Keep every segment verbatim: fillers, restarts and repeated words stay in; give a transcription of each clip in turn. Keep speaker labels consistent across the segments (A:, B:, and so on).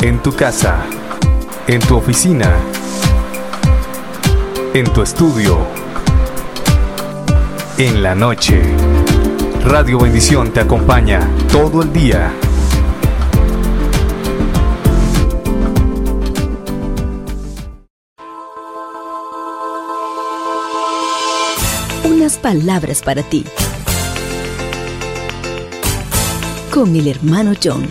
A: En tu casa, en tu oficina, en tu estudio, en la noche. Radio Bendición te acompaña todo el día.
B: Unas palabras para ti. Con el hermano John.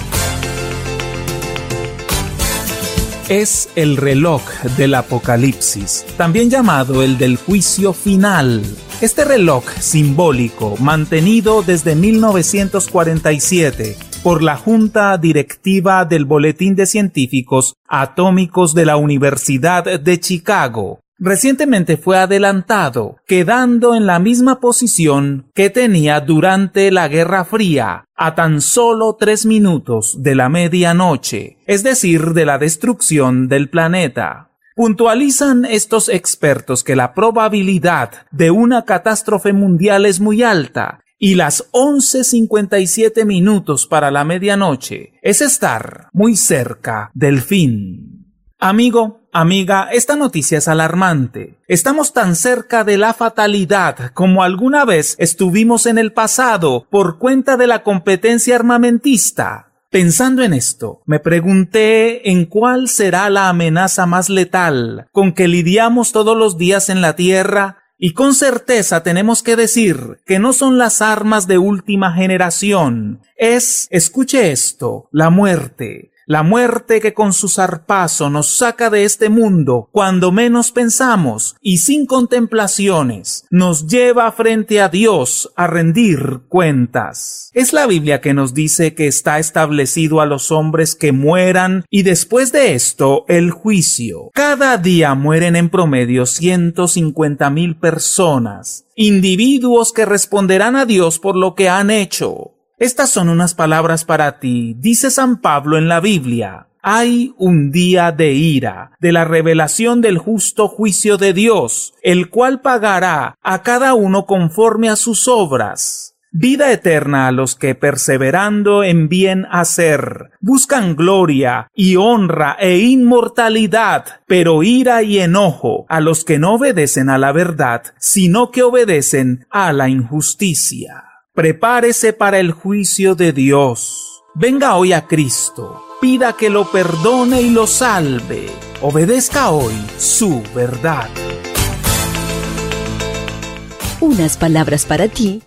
C: Es el reloj del Apocalipsis, también llamado el del juicio final. Este reloj simbólico, mantenido desde mil novecientos cuarenta y siete por la Junta Directiva del Boletín de Científicos Atómicos de la Universidad de Chicago, recientemente fue adelantado, quedando en la misma posición que tenía durante la Guerra Fría, a tan solo tres minutos de la medianoche, es decir, de la destrucción del planeta. Puntualizan estos expertos que la probabilidad de una catástrofe mundial es muy alta, y las once cincuenta y siete minutos para la medianoche es estar muy cerca del fin. Amigo, amiga, esta noticia es alarmante. Estamos tan cerca de la fatalidad como alguna vez estuvimos en el pasado por cuenta de la competencia armamentista. Pensando en esto, me pregunté en cuál será la amenaza más letal con que lidiamos todos los días en la Tierra, y con certeza tenemos que decir que no son las armas de última generación. Es, escuche esto, la muerte. La muerte que con su zarpazo nos saca de este mundo cuando menos pensamos y sin contemplaciones nos lleva frente a Dios a rendir cuentas. Es la Biblia que nos dice que está establecido a los hombres que mueran y después de esto el juicio. Cada día mueren en promedio ciento cincuenta mil personas, individuos que responderán a Dios por lo que han hecho. Estas son unas palabras para ti. Dice San Pablo en la Biblia: hay un día de ira, de la revelación del justo juicio de Dios, el cual pagará a cada uno conforme a sus obras. Vida eterna a los que, perseverando en bien hacer, buscan gloria y honra e inmortalidad, pero ira y enojo a los que no obedecen a la verdad, sino que obedecen a la injusticia. Prepárese para el juicio de Dios. Venga hoy a Cristo. Pida que lo perdone y lo salve. Obedezca hoy su verdad.
B: Unas palabras para ti